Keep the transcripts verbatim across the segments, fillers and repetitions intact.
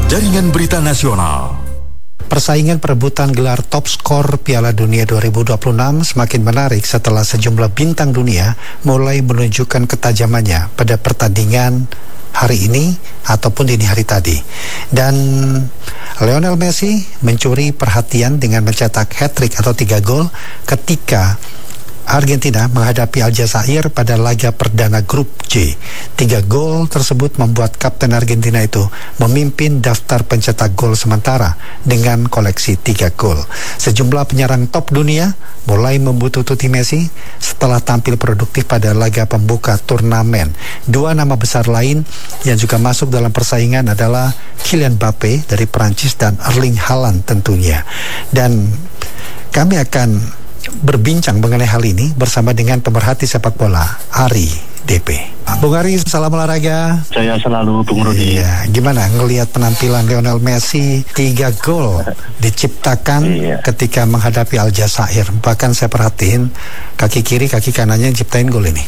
Jaringan Berita Nasional. Persaingan perebutan gelar top skor Piala Dunia dua ribu dua puluh enam semakin menarik setelah sejumlah bintang dunia mulai menunjukkan ketajamannya pada pertandingan hari ini ataupun dini hari tadi. Dan Lionel Messi mencuri perhatian dengan mencetak hat-trick atau tiga gol ketika Argentina menghadapi Aljazair pada laga perdana grup J. Tiga gol tersebut membuat kapten Argentina itu memimpin daftar pencetak gol sementara dengan koleksi tiga gol. Sejumlah penyerang top dunia mulai membututi Messi setelah tampil produktif pada laga pembuka turnamen. Dua nama besar lain yang juga masuk dalam persaingan adalah Kylian Mbappe dari Prancis dan Erling Haaland tentunya. Dan kami akan berbincang mengenai hal ini bersama dengan pemerhati sepak bola Ari D P. Bung Ari, salam olahraga. Saya selalu Bung Rudi. Iya, gimana ngelihat penampilan Lionel Messi, tiga gol diciptakan iya. ketika menghadapi Aljazair. Bahkan saya perhatiin kaki kiri, kaki kanannya ciptain gol ini.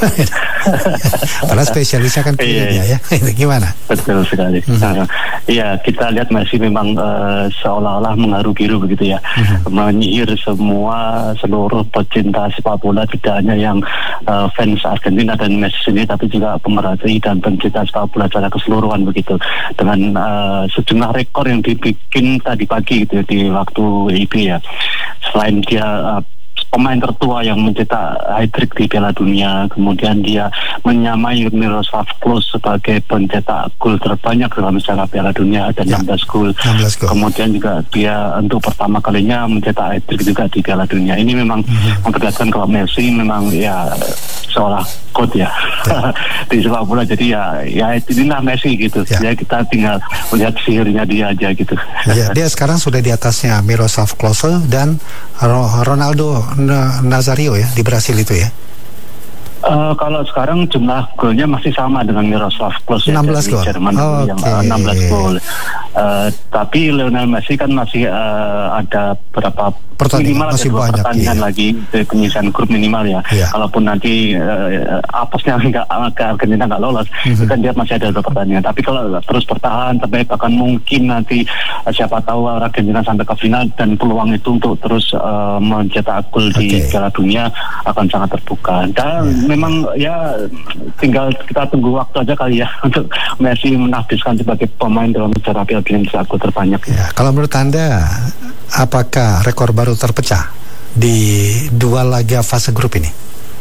Padahal spesialisnya kan kirinya iya, iya. ya. Gimana? Betul sekali. Hmm. Iya, kita lihat Messi memang uh, seolah-olah mengharu-biru begitu ya, hmm. menyihir semua seluruh pecinta sepak bola, tidak hanya yang uh, fans Argentina dan Messi sendiri, tapi juga pemerhati dan pencinta sepak bola secara keseluruhan begitu, dengan uh, sejumlah rekor yang dibikin tadi pagi gitu di waktu I B ya. Selain dia uh, pemain tertua yang mencetak hat-trick di Piala Dunia, kemudian dia menyamai Miroslav Klose sebagai pencetak gol terbanyak dalam sejarah Piala Dunia, ada ya, enam belas gol. Kemudian juga dia untuk pertama kalinya mencetak hat-trick juga di Piala Dunia. Ini memang mm-hmm. memperlihatkan kalau Messi memang ya seolah god ya, ya. di sepak bola. Jadi ya ya inilah Messi gitu. Ya. Ya kita tinggal melihat sihirnya dia aja gitu. Ya, dia sekarang sudah di atasnya Miroslav Klose dan Ronaldo Nazario ya di Brasil itu ya. Uh, kalau sekarang jumlah golnya masih sama dengan Miroslav Klose enam belas gol. Jerman oh, yang okay. uh, enam belas gol. Uh, tapi Lionel Messi kan masih uh, ada berapa minimal ada dua pertandingan iya. lagi penyisian grup minimal ya. Iya. Kalaupun nanti uh, apesnya nggak ke Argentina nggak lolos, mm-hmm. kan dia masih ada dua pertandingan. Tapi kalau terus bertahan, sampai bahkan mungkin nanti uh, siapa tahu Argentina sampai ke final dan peluang itu untuk terus uh, mencetak gol okay. di Piala Dunia akan sangat terbuka. Dan yeah. memang ya tinggal kita tunggu waktu aja kali ya untuk Messi menahbiskan sebagai pemain dalam sejarah Piala Dunia yang terbanyak. Ya, kalau menurut Anda, apakah rekor baru terpecah di dua laga fase grup ini?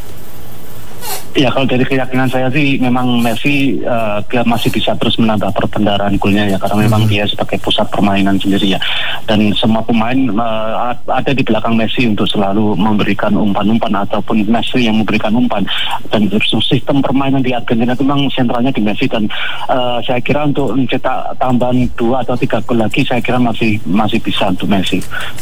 Ya, kalau dari keyakinan saya sih memang Messi uh, dia masih bisa terus menambah perbendaharaan golnya ya, karena memang hmm. dia sebagai pusat permainan sendiri ya, dan semua pemain uh, ada di belakang Messi untuk selalu memberikan umpan-umpan ataupun Messi yang memberikan umpan, dan sistem permainan di Argentina itu memang sentralnya di Messi, dan uh, saya kira untuk mencetak tambahan dua atau tiga gol lagi saya kira masih masih bisa untuk Messi.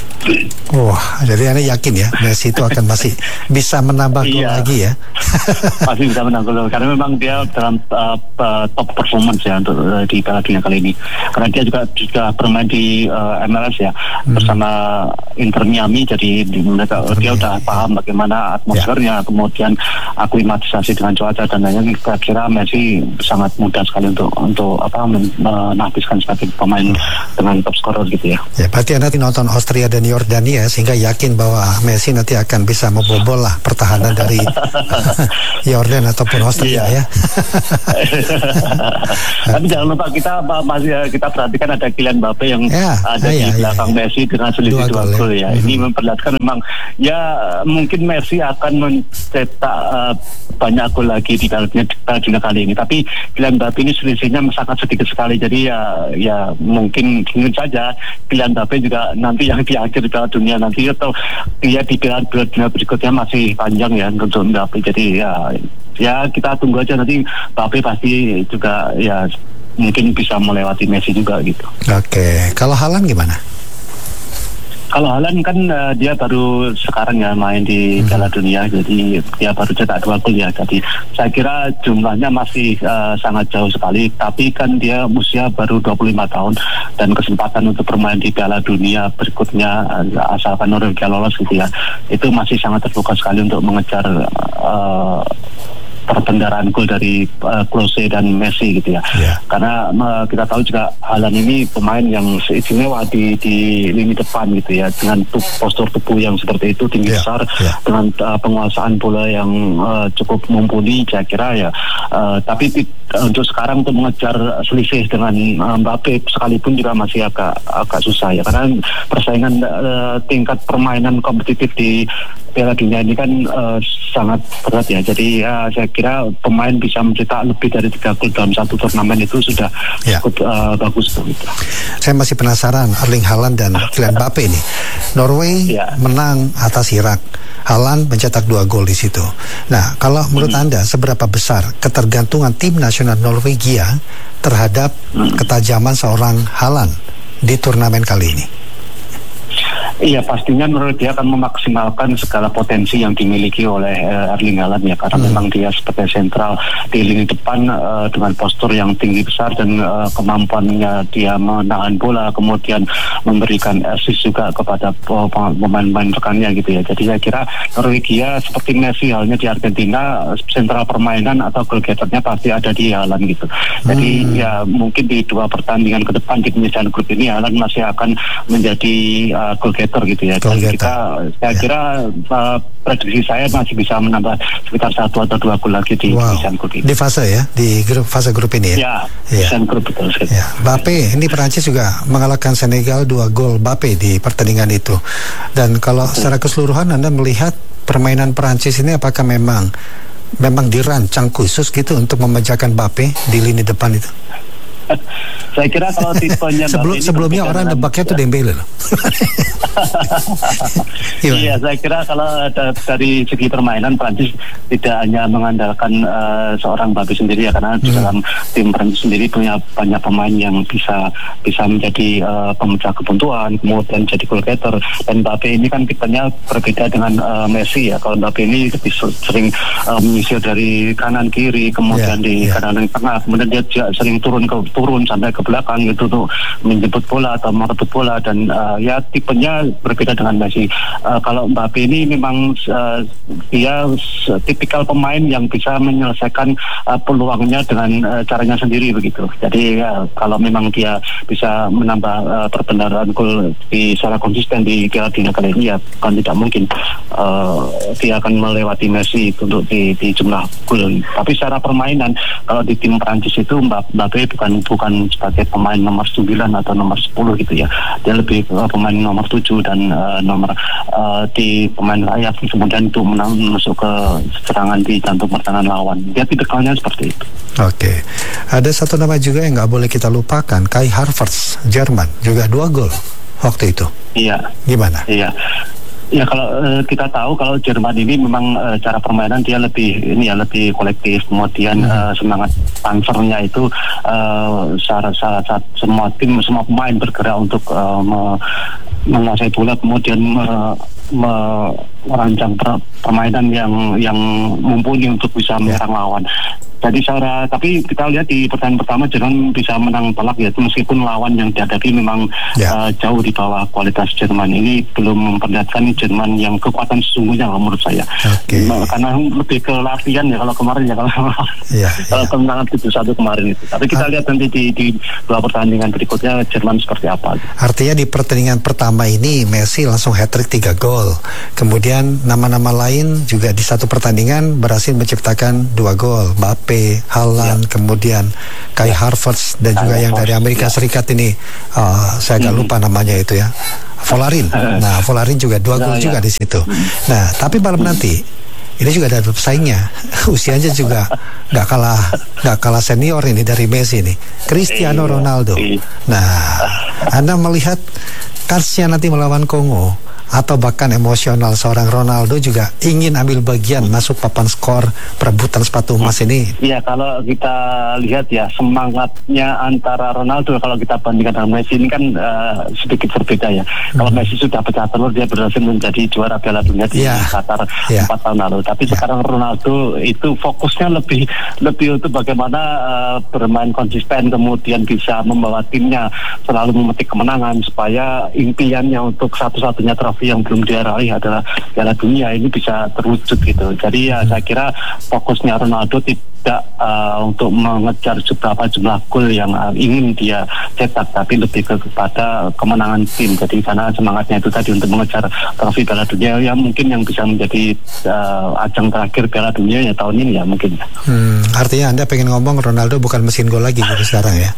Wah, jadi Anda yakin ya Messi itu akan masih bisa menambah gol iya. lagi ya? Masih bisa menang gol karena memang dia dalam uh, top performance ya untuk uh, di Piala Dunia kali ini, karena dia juga sudah bermain di uh, M L S ya hmm. bersama Inter Miami, jadi di, mereka, dia sudah paham bagaimana atmosfernya, ya. Kemudian aklimatisasi dengan cuaca dan lainnya. Saya kira Messi sangat mudah sekali untuk untuk apa menahbiskan sebagai pemain hmm. dengan top scorer gitu ya. Ya, berarti Anda nonton Austria dan Yordania sehingga yakin bahwa Messi nanti akan bisa membobol lah pertahanan dari Yordan ataupun Austria iya. ya. Tapi jangan lupa kita masih kita perhatikan ada Kylian Mbappe yang ya, ada iya, di belakang iya, Messi dengan selisih dua gol ya. Mm-hmm. Ini memperlihatkan memang ya mungkin Messi akan mencetak uh, banyak gol lagi di Piala Dunia kali ini. Tapi Kylian Mbappe ini selisihnya sangat sedikit sekali. Jadi ya ya mungkin mungkin saja Kylian Mbappe juga nanti yang di akhir Piala Dunia nanti atau dia di Piala Dunia berikutnya masih panjang ya untuk Mbappe. Jadi ya ya kita tunggu aja, nanti Mbappe pasti juga ya mungkin bisa melewati Messi juga gitu. Oke, kalau Haaland gimana? Kalau Haaland kan uh, dia baru sekarang ya main di hmm. Piala Dunia, jadi dia baru cetak dua gol ya. Jadi saya kira jumlahnya masih uh, sangat jauh sekali, tapi kan dia usia baru dua puluh lima tahun dan kesempatan untuk bermain di Piala Dunia berikutnya uh, asalkan Norwegia lolos gitu ya, itu masih sangat terbuka sekali untuk mengejar uh, perbendaharaan gol dari uh, Klose dan Messi gitu ya. Yeah. Karena uh, kita tahu juga Haaland ini pemain yang istimewa di di lini depan gitu ya, dengan tup, postur tubuh yang seperti itu, tinggi yeah. besar, yeah. dengan uh, penguasaan bola yang uh, cukup mumpuni, saya kira ya. Uh, tapi uh, untuk sekarang untuk mengejar selisih dengan uh, Mbappe sekalipun juga masih agak agak susah ya, karena persaingan uh, tingkat permainan kompetitif di Piala Dunia ini kan uh, sangat berat ya. Jadi ya, saya kira pemain bisa mencetak lebih dari tiga gol dalam satu turnamen itu sudah ya. cukup uh, bagus begitu. Saya masih penasaran Erling Haaland dan Kylian Mbappe ini. Norway ya. menang atas Irak. Haaland mencetak dua gol di situ. Nah, kalau menurut hmm. Anda seberapa besar ketergantungan tim nasional Norwegia terhadap hmm. ketajaman seorang Haaland di turnamen kali ini? Iya, pastinya Norwegia akan memaksimalkan segala potensi yang dimiliki oleh uh, Erling Haaland ya, karena hmm. memang dia sebagai sentral di lini depan uh, dengan postur yang tinggi besar dan uh, kemampuannya dia menahan bola, kemudian memberikan assist juga kepada pemain-pemain rekannya gitu ya. Jadi saya kira Norwegia seperti Messi halnya di Argentina, sentral permainan atau goal getternya pasti ada di Haaland gitu. Jadi hmm. ya mungkin di dua pertandingan ke depan di penyisian grup ini Haaland masih akan menjadi uh, goal getter gitu ya. Dan kita, saya ya. kira uh, prediksi saya masih bisa menambah sekitar satu atau dua gol lagi di wow. penyisian grup ini. Di fase ya, di grup fase grup ini ya. Ya, ya. grup betul sekali. Ya. Mbappe ini Perancis juga mengalahkan Senegal dua gol Mbappe di pertandingan itu. Dan kalau betul. secara keseluruhan Anda melihat permainan Perancis ini apakah memang memang dirancang khusus gitu untuk memecahkan Mbappe di lini depan itu? Saya kira kalau tipenya Sebelum, sebelumnya orang nebaknya tuh Dembele loh. Iya, saya kira kalau ada, dari segi permainan Prancis tidak hanya mengandalkan uh, seorang Mbappe sendiri ya, karena hmm. di dalam tim Prancis sendiri punya banyak pemain yang bisa bisa menjadi uh, pemecah kebuntuan, kemudian jadi goal getter. Dan Mbappe ini kan tipenya berbeda dengan uh, Messi ya. Kalau Mbappe ini lebih sering uh, menyisir dari kanan kiri, kemudian yeah, di yeah. kanan tengah, kemudian dia sering turun ke turun sampai ke belakang gitu tuh menjemput bola atau merebut bola, dan uh, ya tipenya berbeda dengan Messi. Uh, kalau Mbappe ini memang uh, dia tipikal pemain yang bisa menyelesaikan uh, peluangnya dengan uh, caranya sendiri begitu. Jadi uh, kalau memang dia bisa menambah uh, perbendaharaan gol di secara konsisten di Piala Dunia kali ini, ya kan tidak mungkin uh, dia akan melewati Messi untuk di, di jumlah gol. Tapi secara permainan kalau di tim Prancis itu Mbappe bukan bukan sebagai pemain nomor sembilan atau nomor sepuluh gitu ya. Dia lebih uh, pemain nomor tujuh dan uh, nomor uh, di pemain layak, kemudian itu menang masuk ke serangan di jantung pertahanan lawan. Dia tipikalnya seperti itu. Oke. Ada satu nama juga yang nggak boleh kita lupakan, Kai Havertz, Jerman, juga dua gol waktu itu. Iya. Gimana? Iya. Ya kalau uh, kita tahu kalau Jerman ini memang uh, cara permainan dia lebih ini ya lebih kolektif, kemudian hmm. uh, semangat pansernya itu uh, saat saat semua tim semua pemain bergerak untuk uh, me, menguasai bola, kemudian me, me, merancang per, permainan yang yang mumpuni untuk bisa menyerang yeah. lawan. Jadi secara, tapi kita lihat di pertandingan pertama Jerman bisa menang telak ya, meskipun lawan yang dihadapi memang yeah. uh, jauh di bawah kualitas Jerman. Ini belum memperlihatkan Jerman yang kekuatan sesungguhnya menurut saya. Okay. Nah, karena lebih ke latihan ya kalau kemarin ya kalau yeah, kalau yeah. kemenangan tujuh satu kemarin itu. Tapi kita Art- lihat nanti di, di dua pertandingan berikutnya Jerman seperti apa. Artinya di pertandingan pertama ini Messi langsung hat-trick tiga gol. Kemudian nama-nama lain juga di satu pertandingan berhasil menciptakan dua gol. Mbappe, Haaland, ya. kemudian Kai ya. Havertz dan Kai juga Havertz, yang dari Amerika ya. Serikat ini uh, saya agak hmm. lupa namanya itu ya, Volarin. Nah, Volarin juga dua gol nah, juga ya. di situ. Nah, tapi malam hmm. nanti ini juga ada pesaingnya, usianya juga nggak kalah nggak kalah senior ini dari Messi nih, Cristiano Ronaldo. Nah, Anda melihat kansnya nanti melawan Kongo, atau bahkan emosional seorang Ronaldo juga ingin ambil bagian masuk papan skor perebutan sepatu emas ini? Iya, kalau kita lihat ya semangatnya antara Ronaldo kalau kita bandingkan dengan Messi ini kan uh, sedikit berbeda ya. Hmm. Kalau Messi sudah pecah telur, dia berhasil menjadi juara Piala Dunia di yeah. Qatar yeah. empat tahun lalu. Tapi yeah. sekarang Ronaldo itu fokusnya lebih lebih untuk bagaimana uh, bermain konsisten, kemudian bisa membawa timnya selalu memetik kemenangan supaya impiannya untuk satu-satunya trofi trofi yang belum dia raih adalah Piala Dunia, ini bisa terwujud gitu. Jadi ya saya kira fokusnya Ronaldo tidak uh, untuk mengejar berapa jumlah gol yang uh, ingin dia cetak, tapi lebih ke, kepada kemenangan tim. Jadi karena semangatnya itu tadi untuk mengejar trofi Piala Dunia, yang mungkin yang bisa menjadi uh, ajang terakhir Piala Dunia ya tahun ini ya mungkin. Hmm, artinya Anda pengen ngomong Ronaldo bukan mesin gol lagi gitu sekarang ya?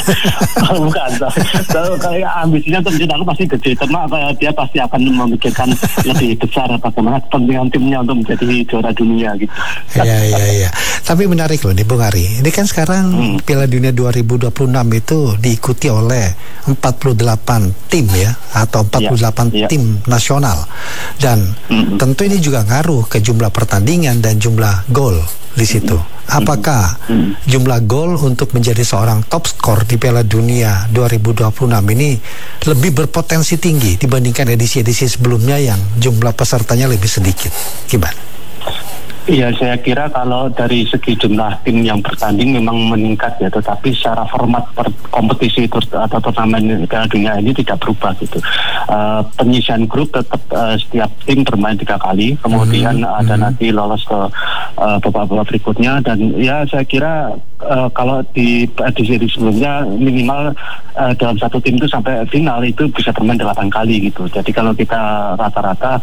Oh, bukan. Kalau kayak ambisinya untuk mencetak pasti gede, cuma dia pasti akan memikirkan lebih besar bagaimana kepentingan timnya untuk menjadi juara dunia gitu. Iya iya iya. Tapi menarik loh nih Bung Ari. Ini kan sekarang hmm. Piala Dunia dua ribu dua puluh enam itu diikuti oleh empat puluh delapan tim ya, atau empat puluh delapan yeah, yeah. tim nasional. Dan mm-hmm. tentu ini juga ngaruh ke jumlah pertandingan dan jumlah gol di situ. Apakah mm-hmm. jumlah gol untuk menjadi seorang top skor di Piala Dunia dua ribu dua puluh enam ini lebih berpotensi tinggi dibandingkan edisi-edisi sebelumnya yang jumlah pesertanya lebih sedikit? Gimana? Iya, saya kira kalau dari segi jumlah tim yang bertanding memang meningkat ya, tetapi secara format per kompetisi itu atau turnamen Piala Dunia ini tidak berubah gitu. Uh, penyisian grup tetap uh, setiap tim bermain tiga kali, kemudian hmm. ada hmm. nanti lolos ke uh, babak-babak berikutnya, dan ya saya kira uh, kalau di edisi sebelumnya minimal uh, dalam satu tim itu sampai final itu bisa bermain delapan kali gitu. Jadi kalau kita rata-rata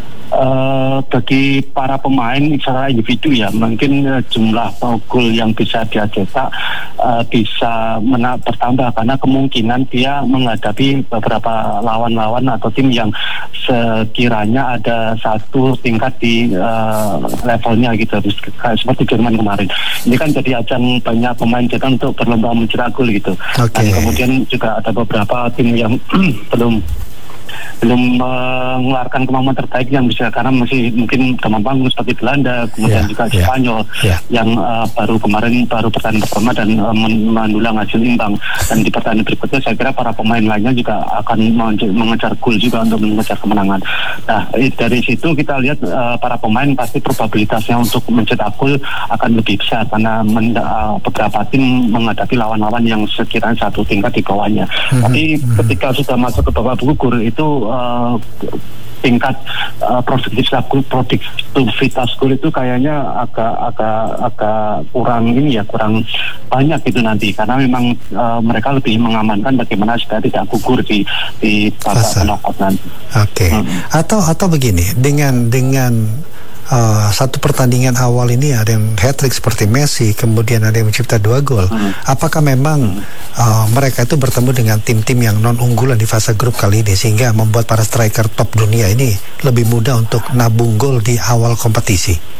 Uh, bagi para pemain secara individu ya mungkin uh, jumlah gol yang bisa dia cetak uh, bisa mena- bertambah karena kemungkinan dia menghadapi beberapa lawan-lawan atau tim yang sekiranya ada satu tingkat di uh, levelnya gitu, seperti Jerman kemarin. Ini kan jadi ajang banyak pemain cetak untuk berlomba mencetak gol gitu. Okay. Dan kemudian juga ada beberapa tim yang belum belum mengeluarkan kemampuan terbaik yang bisa, karena masih mungkin teman panggung seperti Belanda, kemudian yeah, juga yeah, Spanyol yeah. yang uh, baru kemarin baru pertandingan pertama dan uh, mendulang hasil imbang, dan di pertandingan berikutnya saya kira para pemain lainnya juga akan mengejar gol juga untuk mengejar kemenangan. Nah dari situ kita lihat uh, para pemain pasti probabilitasnya untuk mencetak gol akan lebih besar karena men- uh, beberapa tim menghadapi lawan-lawan yang sekiranya satu tingkat di bawahnya. Mm-hmm. Tapi ketika sudah masuk ke babak gugur itu uh, tingkat uh, produktivitas gol, produktivitas gol itu kayaknya agak agak agak kurang ini ya kurang banyak gitu nanti, karena memang uh, mereka lebih mengamankan bagaimana supaya tidak gugur di di babak knockout nanti. Oke. Okay. Hmm. Atau atau begini, dengan dengan Uh, satu pertandingan awal ini ada yang hat-trick seperti Messi, kemudian ada yang mencipta dua gol. Hmm. Apakah memang uh, mereka itu bertemu dengan tim-tim yang non unggulan di fase grup kali ini sehingga membuat para striker top dunia ini lebih mudah untuk nabung gol di awal kompetisi?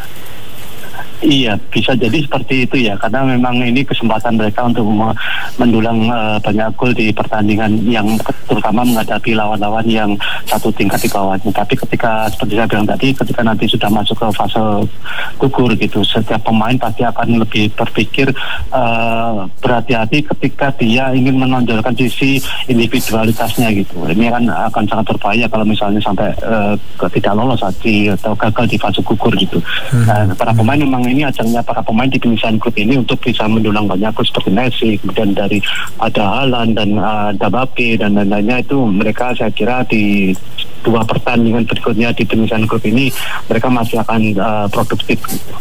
Iya, bisa jadi seperti itu ya, karena memang ini kesempatan mereka untuk mendulang uh, banyak gol di pertandingan yang terutama menghadapi lawan-lawan yang satu tingkat di bawahnya. Tapi ketika seperti saya bilang tadi, ketika nanti sudah masuk ke fase gugur gitu, setiap pemain pasti akan lebih berpikir uh, berhati-hati ketika dia ingin menonjolkan sisi individualitasnya gitu. Ini kan akan sangat berbahaya kalau misalnya sampai uh, tidak lolos atau gagal di fase gugur gitu. Hmm. Nah, para pemain memang ini ajangnya para pemain di penyisian grup ini untuk bisa mendulang banyak gol seperti Messi, kemudian dari ada Haaland dan uh, Mbappe dan lain-lainnya, itu mereka saya kira di dua pertandingan berikutnya di penyisian grup ini mereka masih akan uh, produktif.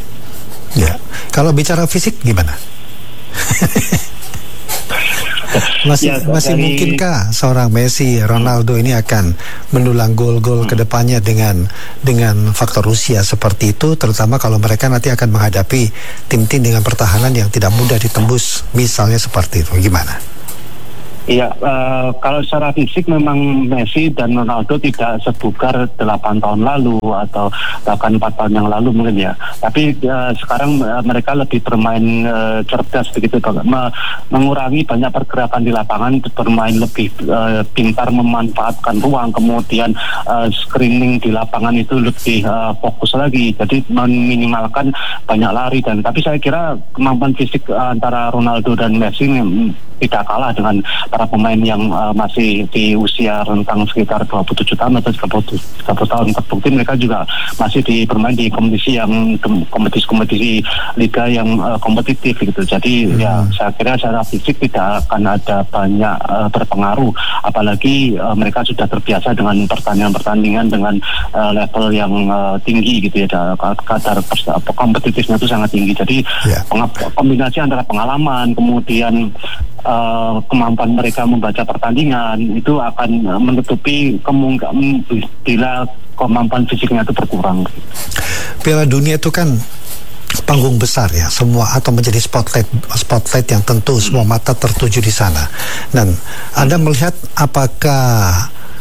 Ya, kalau bicara fisik gimana? Masih ya, masih dari... mungkinkah seorang Messi, Ronaldo ini akan mendulang gol-gol hmm. kedepannya dengan dengan faktor usia seperti itu, terutama kalau mereka nanti akan menghadapi tim-tim dengan pertahanan yang tidak mudah ditembus, misalnya seperti itu, gimana? Iya, uh, kalau secara fisik memang Messi dan Ronaldo tidak sebugar delapan tahun lalu atau bahkan empat tahun yang lalu mungkin ya. Tapi uh, sekarang uh, mereka lebih bermain uh, cerdas begitu, M- mengurangi banyak pergerakan di lapangan, bermain lebih uh, pintar memanfaatkan ruang, kemudian uh, screening di lapangan itu lebih uh, fokus lagi. Jadi meminimalkan banyak lari, dan tapi saya kira kemampuan fisik uh, antara Ronaldo dan Messi tidak kalah dengan para pemain yang uh, masih di usia rentang sekitar dua puluh tujuh tahun atau tiga puluh tahun. Terbukti mereka juga masih di bermain di kompetisi yang kompetisi-kompetisi liga yang uh, kompetitif gitu. Jadi hmm. ya saya kira secara fisik tidak akan ada banyak uh, berpengaruh, apalagi uh, mereka sudah terbiasa dengan pertandingan-pertandingan dengan uh, level yang uh, tinggi gitu ya, kadar kompetitifnya itu sangat tinggi. Jadi yeah. kombinasi antara pengalaman kemudian Uh, kemampuan mereka membaca pertandingan itu akan uh, menutupi kemungkinan bila kemampuan fisiknya itu berkurang. Piala Dunia itu kan panggung besar ya, semua atau menjadi spotlight spotlight yang tentu hmm. semua mata tertuju di sana. Dan hmm. Anda melihat apakah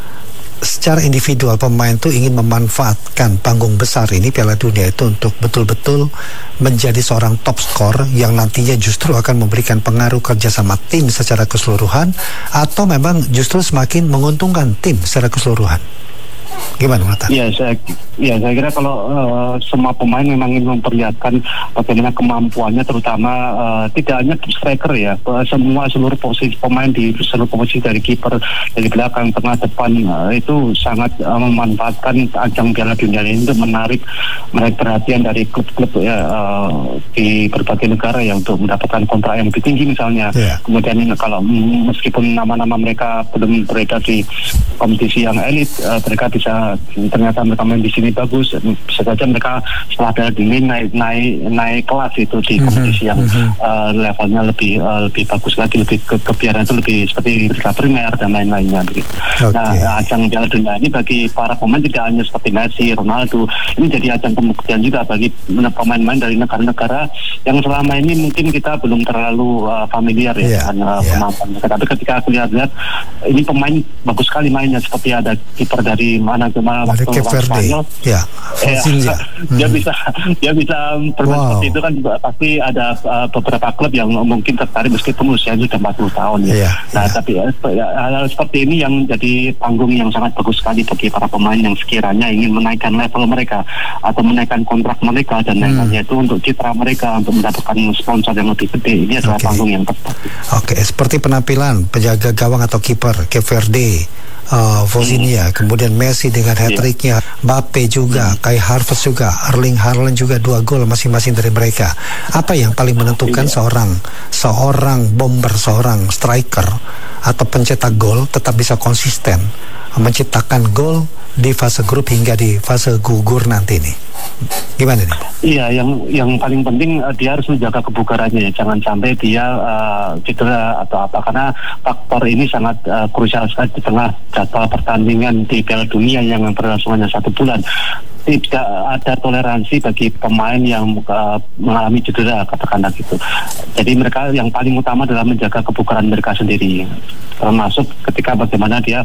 secara individual pemain itu ingin memanfaatkan panggung besar ini Piala Dunia itu untuk betul-betul menjadi seorang top skor yang nantinya justru akan memberikan pengaruh kerjasama tim secara keseluruhan, atau memang justru semakin menguntungkan tim secara keseluruhan? Gimana menurut Anda? Ya, saya, ya, saya kira kalau uh, semua pemain memang ingin memperlihatkan bagaimana kemampuannya, terutama uh, tidak hanya striker ya, semua seluruh posisi pemain di seluruh posisi dari kiper, dari belakang, tengah, depan uh, itu sangat uh, memanfaatkan ajang Piala Dunia ini untuk menarik menarik perhatian dari klub-klub ya, uh, di berbagai negara yang untuk mendapatkan kontrak yang lebih tinggi misalnya. Yeah. Kemudian kalau meskipun nama-nama mereka belum beredar di kompetisi yang elit, uh, mereka bisa ternyata mereka main di sini bagus, bisa saja mereka setelah Piala Dunia naik naik naik kelas itu di kompetisi yang uh, levelnya lebih uh, lebih bagus lagi, lebih ke kebiaran itu lebih seperti Liga Primer dan lain-lainnya. Okay. Nah, ajang Piala Dunia ini bagi para pemain tidak hanya seperti Messi, Ronaldo, ini jadi ajang pembuktian juga bagi pemain-pemain dari negara-negara yang selama ini mungkin kita belum terlalu uh, familiar ya yeah, dengan uh, yeah. kemampuan mereka. Tapi ketika aku lihat-lihat ini pemain bagus sekali mainnya, seperti ada kiper dari mana ke mana waktu Spanyol, ya, eh, dia hmm. bisa dia bisa bermain wow. seperti itu kan, pasti ada uh, beberapa klub yang mungkin tertarik meskipun usianya sudah empat puluh tahun ya. Yeah, nah yeah. tapi ya, hal seperti ini yang jadi panggung yang sangat bagus sekali bagi para pemain yang sekiranya ingin menaikkan level mereka atau menaikkan kontrak mereka dan lain-lainnya, hmm. itu untuk citra mereka untuk mendapatkan sponsor yang lebih gede. Ini adalah okay. panggung yang tepat. Oke, okay. Seperti penampilan penjaga gawang atau kiper Cape Verde, uh, Vozinha, hmm. kemudian Messi dengan hat-tricknya, yeah. Mbappe juga, hmm. Kai Havertz juga, Erling Haaland juga dua gol masing-masing dari mereka. Apa yang paling menentukan yeah. seorang seorang bomber, seorang striker atau pencetak gol tetap bisa konsisten menciptakan gol di fase grup hingga di fase gugur nanti nih? Gimana nih? Iya, yang yang paling penting uh, dia harus menjaga kebugarannya ya. Jangan sampai dia uh, cedera atau apa, karena faktor ini sangat uh, krusial sekali di tengah jadwal pertandingan di Piala Dunia yang berlangsung hanya satu bulan. Tidak ada toleransi bagi pemain yang uh, mengalami cedera, katakanlah gitu. Jadi mereka yang paling utama adalah menjaga kebugaran mereka sendiri, termasuk ketika bagaimana dia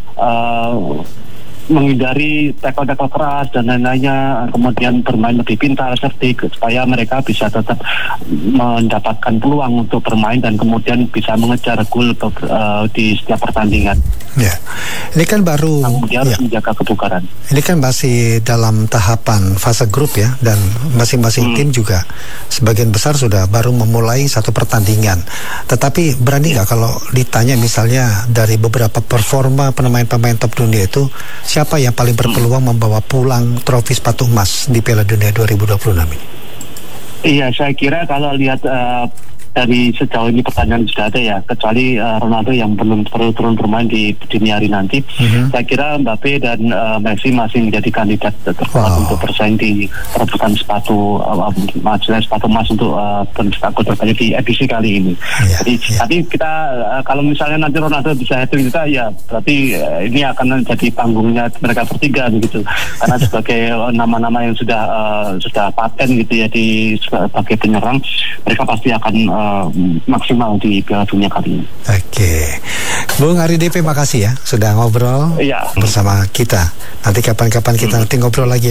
uh, menghindari tackle-tackle keras dan lain-lainnya, kemudian bermain lebih pintar, cerdik, supaya mereka bisa tetap mendapatkan peluang untuk bermain dan kemudian bisa mengejar gol uh, di setiap pertandingan. Ya, ini kan baru. Kemudian harus ya. menjaga kebugaran. Ini kan masih dalam tahapan fase grup ya, dan masing-masing hmm. tim juga sebagian besar sudah baru memulai satu pertandingan. Tetapi berani nggak ya. kalau ditanya misalnya dari beberapa performa pemain-pemain top dunia itu, siapa yang paling berpeluang hmm. membawa pulang trofi sepatu emas di Piala Dunia dua ribu dua puluh enam ini? Iya, saya kira kalau lihat uh, dari sejauh ini pertandingan sudah ada ya, kecuali uh, Ronaldo yang belum perlu turun bermain di dini hari nanti. Mm-hmm. Saya kira Mbappe dan uh, Messi masih menjadi kandidat terkuat wow. untuk bersaing di perebutan sepatu uh, maksudnya sepatu emas untuk uh, pencetak gol terbanyak di edisi kali ini. Yeah, Jadi yeah. tapi kita uh, kalau misalnya nanti Ronaldo bisa hat-trick kita, ya berarti uh, ini akan menjadi panggungnya mereka bertiga begitu. Karena sebagai uh, nama-nama yang sudah uh, sudah paten gitu ya di sebagai penyerang, mereka pasti akan uh, Uh, maksimal di Piala Dunia kali ini. Oke, Bung Ari D P, makasih ya sudah ngobrol ya. bersama kita. Nanti kapan-kapan kita hmm. nanti ngobrol lagi.